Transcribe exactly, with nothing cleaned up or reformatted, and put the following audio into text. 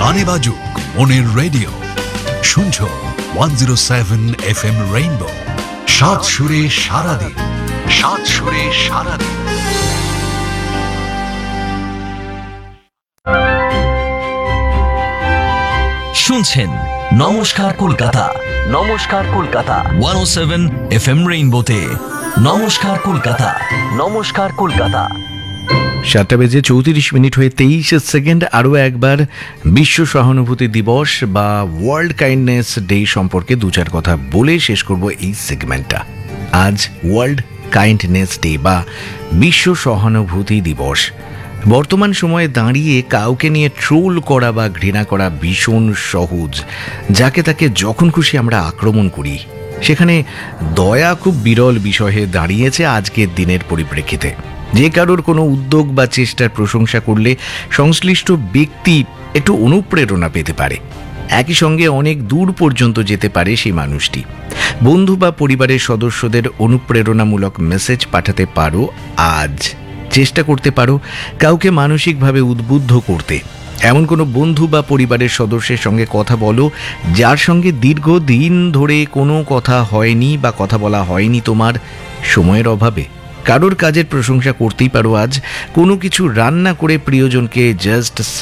গানে বাজুক মনের রেডিও, শুনছো one zero seven F M rainbow. সাত সুরে সারাদিন, সাত সুরে সারাদিন। শুনছেন নমস্কার কলকাতা, নমস্কার কলকাতা ওয়ান ও সেভেন এফ এম রেইনবোতে। নমস্কার কলকাতা, নমস্কার কলকাতা। সাতটা বেজে চৌত্রিশ মিনিট হয়ে তেইশ সেকেন্ড। আরও একবার বিশ্ব সহানুভূতি দিবস বা ওয়ার্ল্ড কাইন্ডনেস ডে সম্পর্কে দু চার কথা বলে শেষ করব এই সেগমেন্টটা। আজ ওয়ার্ল্ড কাইন্ডনেস ডে বা বিশ্ব সহানুভূতি দিবস। বর্তমান সময়ে দাঁড়িয়ে কাউকে নিয়ে ট্রোল করা বা ঘৃণা করা ভীষণ সহজ। যাকে তাকে যখন খুশি আমরা আক্রমণ করি। সেখানে দয়া খুব বিরল বিষয়ে দাঁড়িয়েছে আজকের দিনের পরিপ্রেক্ষিতে। যে কারোর কোনো উদ্যোগ বা চেষ্টার প্রশংসা করলে সংশ্লিষ্ট ব্যক্তি একটু অনুপ্রেরণা পেতে পারে। একই সঙ্গে অনেক দূর পর্যন্ত যেতে পারে সেই মানুষটি। বন্ধু বা পরিবারের সদস্যদের অনুপ্রেরণামূলক মেসেজ পাঠাতে পারো। আজ চেষ্টা করতে পারো কাউকে মানসিকভাবে উদ্বুদ্ধ করতে। এমন কোনো বন্ধু বা পরিবারের সদস্যের সঙ্গে কথা বলো যার সঙ্গে দীর্ঘদিন ধরে কোনো কথা হয়নি বা কথা বলা হয়নি তোমার, সময়ের অভাবে। কারোর কাজের প্রশংসা করতেই পারো আজ। কোনো কিছু রান্না করে প্রিয়জনকে জাস্ট